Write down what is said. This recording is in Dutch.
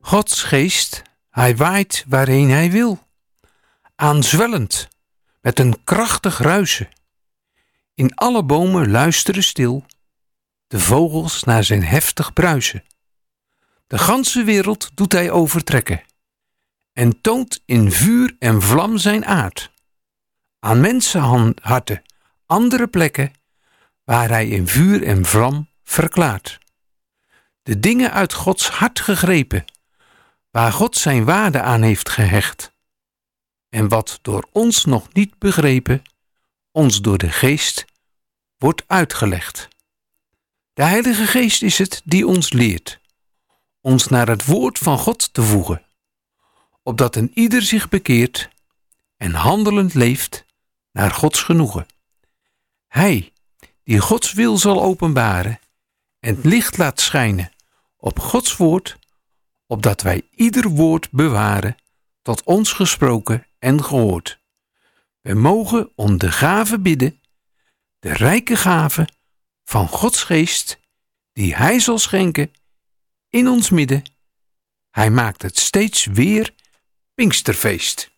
Gods geest, hij waait waarheen hij wil, aanzwellend met een krachtig ruisen. In alle bomen luisteren stil de vogels naar zijn heftig bruisen. De ganse wereld doet hij overtrekken en toont in vuur en vlam zijn aard. Aan mensenharten andere plekken waar hij in vuur en vlam verklaart. De dingen uit Gods hart gegrepen, waar God zijn waarde aan heeft gehecht. En wat door ons nog niet begrepen, ons door de Geest wordt uitgelegd. De Heilige Geest is het die ons leert, ons naar het woord van God te voegen, opdat een ieder zich bekeert en handelend leeft naar Gods genoegen. Hij, die Gods wil zal openbaren en het licht laat schijnen op Gods woord, opdat wij ieder woord bewaren, tot ons gesproken en gehoord. We mogen om de gave bidden, de rijke gave van Gods geest, die hij zal schenken in ons midden. Hij maakt het steeds weer Pinksterfeest.